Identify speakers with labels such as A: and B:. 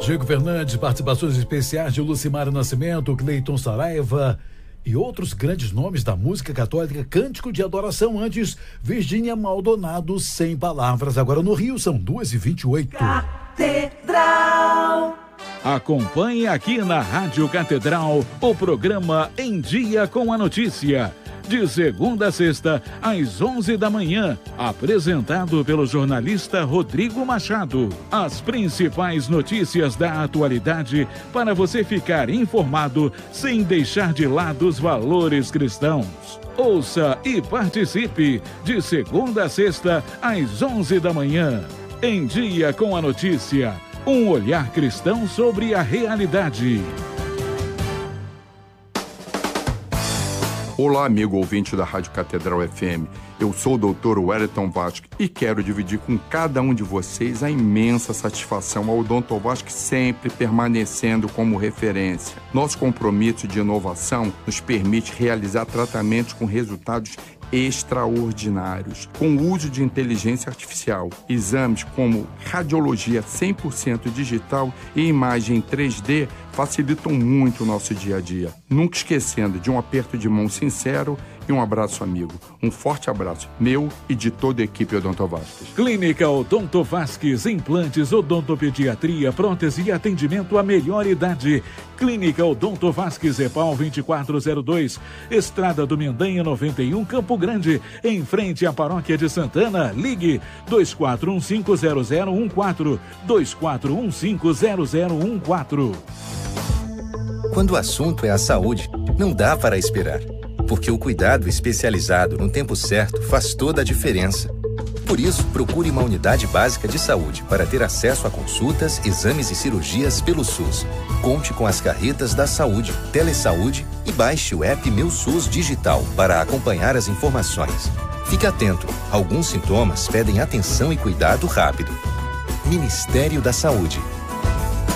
A: Diego Fernandes, participações especiais de Lucimar Nascimento, Cleiton Saraiva e outros grandes nomes da música católica. Cântico de adoração antes, Virgínia Maldonado, Sem Palavras. Agora no Rio são 2h28.
B: Catedral.
C: Acompanhe aqui na Rádio Catedral o programa Em Dia com a Notícia. De segunda a sexta, às 11 da manhã, apresentado pelo jornalista Rodrigo Machado. As principais notícias da atualidade para você ficar informado sem deixar de lado os valores cristãos. Ouça e participe de segunda a sexta, às 11 da manhã. Em Dia com a Notícia, um olhar cristão sobre a realidade.
D: Olá, amigo ouvinte da Rádio Catedral FM. Eu sou o Dr. Wellington Vasque e quero dividir com cada um de vocês a imensa satisfação ao Dr. Vasque sempre permanecendo como referência. Nosso compromisso de inovação nos permite realizar tratamentos com resultados extraordinários, com o uso de inteligência artificial. Exames como radiologia 100% digital e imagem 3D facilitam muito o nosso dia a dia. Nunca esquecendo de um aperto de mão sincero e um abraço amigo. Um forte abraço, meu e de toda a equipe Odonto Vasques.
C: Clínica Odonto Vasques, implantes, odontopediatria, prótese e atendimento à melhor idade. Clínica Odonto Vasques, EPAL 2402, Estrada do Mendanha 91, Campo Grande, em frente à Paróquia de Santana. Ligue 24150014, 24150014.
E: Quando o assunto é a saúde, não dá para esperar. Porque o cuidado especializado no tempo certo faz toda a diferença. Por isso, procure uma unidade básica de saúde para ter acesso a consultas, exames e cirurgias pelo SUS. Conte com as carretas da saúde, Telesaúde e baixe o app Meu SUS Digital para acompanhar as informações. Fique atento, alguns sintomas pedem atenção e cuidado rápido. Ministério da Saúde.